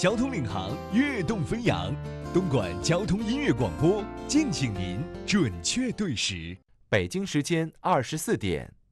交通领航，跃动飞扬。东莞交通音乐广播，敬请您准确对时。 北京时间24点。